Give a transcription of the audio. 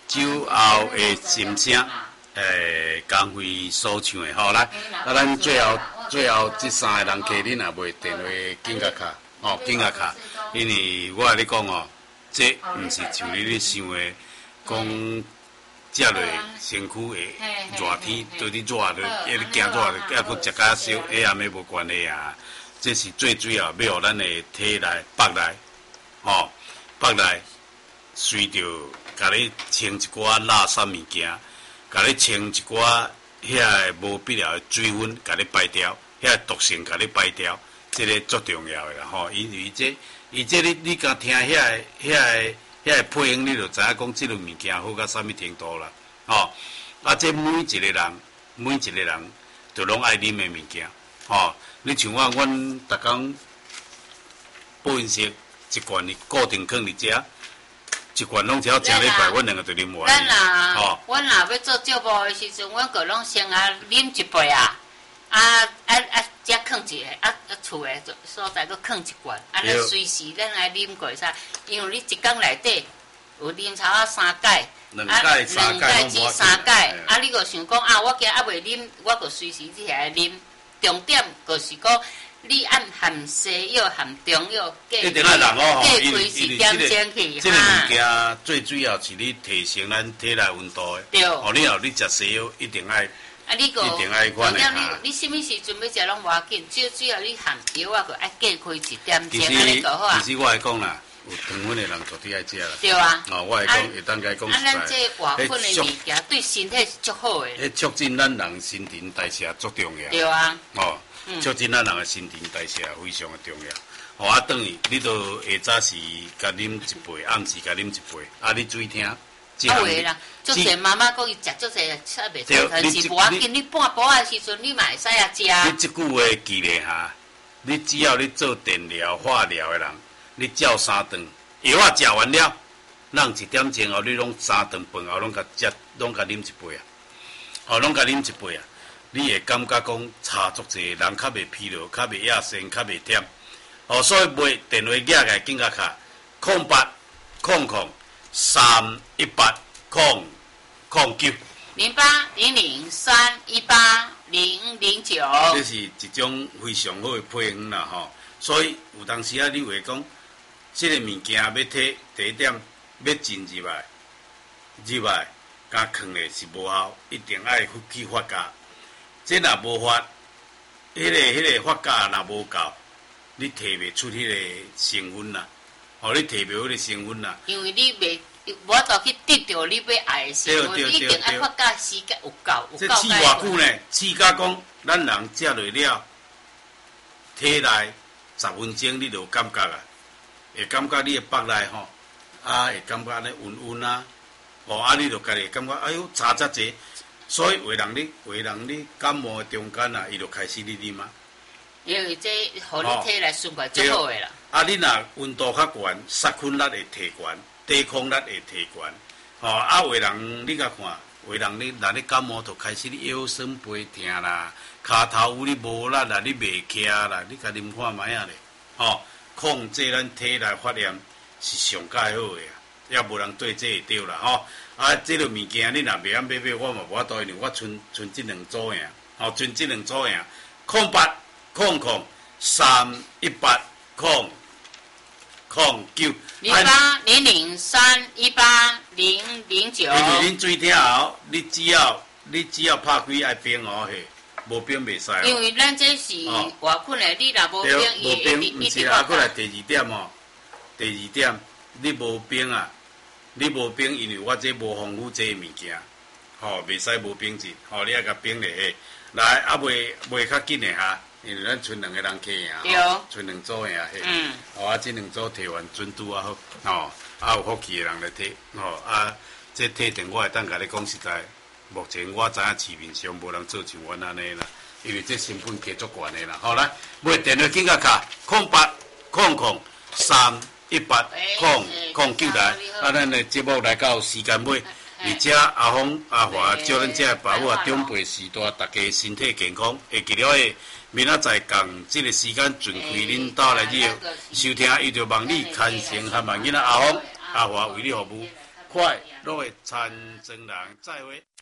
酒后的心声，工会所唱的吼来，咱最后这3个人客，恁也袂电话紧甲卡，紧甲卡，因为我甲你讲哦，这毋是像你咧想的，讲食落身躯的热天，对你热落，一直行热，还佫食甲烧，迄暗暝无关系啊。这是最主要，要互咱的体内、腹内，腹内随着甲你清一寡垃圾物件，甲你清一寡遐无必要的水分，甲你排掉，遐毒性甲你排掉，这个足重要的啦因为这你甲听遐个配音，你就知影讲这个物件好到什么程度啦这每一个人就拢爱啉的物件你像阮逐工保温室一罐你固定放伫遮，一罐拢只要正礼拜，阮2个就啉完。 阮若要做节目的时阵，阮个拢先啉一杯才放一个厝的所在，搁放一罐，尼随时咱来啉过噻。因为你一工内底有啉差3解 ，2解至3解，你个想讲我今仔袂啉，我个随时起来啉。重点就是讲，你按含西药、含中药， 一定爱人因为4点钟去这个物件最主要是你提升咱体内温度的。 对。 你食西药一定爱。 你个， 一定爱款的你什么时阵要食拢无要紧，只要你含药个爱隔开1点钟，安尼就好啊。 其实我来讲啦，有糖分的人绝对爱食啦。 对啊。 我来讲，会当甲伊讲实在。 咱这外粉的物件对身体是足好的。 迄促进咱人新陈代谢足重要。 对啊。 促进咱人的新陈代谢非常的重要。等于你都下早时甲啉一杯，暗时甲啉一杯，你注意听。 会啦，足侪妈妈讲伊食足侪吃袂出，但是无要紧，你半晡的时阵你嘛会使食。 你即句话记咧哈，你只要你做电疗、化疗的人，你照3顿，药食完了，咱1点钟后你拢3顿饭后拢甲啉一杯拢甲啉一杯你会感觉讲差足侪，人较袂疲劳，较袂亚身，较袂忝。所以袂电话寄来紧甲卡0800318009。 0800318009。 这是一种非常好的配方啦所以有当时你话讲，这个物件要第一点要进入来，甲放咧是无效，一定爱去发酵。这若无发，迄个发酵若无够，你提袂出迄个成分啦。你提袂迄个成分啦。 因为你袂无法度去得到你要爱的成分，你一定爱发酵时间有够。 这试偌久呢？试甲讲，咱人食落了，体内10分钟你就有感觉啊，会感觉你的腹内会感觉安尼温温你就家己感觉哎呦差遮济。所以为人你感冒的中间伊就开始你啉因为这互你体内循环足好的啦。 你若温度较悬，杀菌力会提悬，抵抗力会提悬。为人你甲看，为人你若你感冒就开始你腰酸背痛啦，骹头有你无力啦，你袂徛啦，你甲啉看卖啊咧。控制咱体内发炎是上介好的也无人对这会对啦这个物件你若袂晓买，我嘛无法度，因为我剩这2组呀，剩这2组呀。0800318009。 0800318009。 因为恁注意听你只要拍开爱冰嘿，无冰袂使因为咱这是外困的，你若无冰， 毋是过来第2点你无冰你无冰，因为我这无丰富这物件，袂使无冰质，你爱甲冰咧来袂较紧的因为咱剩2个人客剩2组的这2组摕完准拄好有福气的人来摕这摕定我会当甲你讲实在，目前我知影市面上无人做像阮安尼啦，因为这成本加足悬的啦。来，买电话紧甲卡0800318009来，咱的节目来到时间尾，而且阿峰阿华叫咱这爸母长辈时代，大家身体健康，会记了的。明仔载共这个时间准开恁兜来收听，伊就望你牵成和万囡仔阿峰阿华为你服务。 快乐参真人，再会。